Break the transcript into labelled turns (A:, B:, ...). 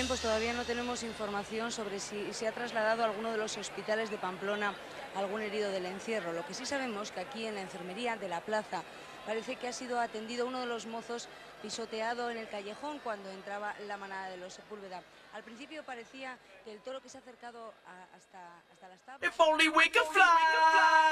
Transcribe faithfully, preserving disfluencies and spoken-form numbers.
A: Bien, pues todavía no tenemos información sobre si se ha trasladado a alguno de los hospitales de Pamplona algún herido del encierro. Lo que sí sabemos que aquí en la enfermería de la plaza parece que ha sido atendido uno de los mozos pisoteado en el callejón cuando entraba la manada de los Sepúlveda. Al principio parecía que el toro que se ha acercado a, hasta, hasta las tablas...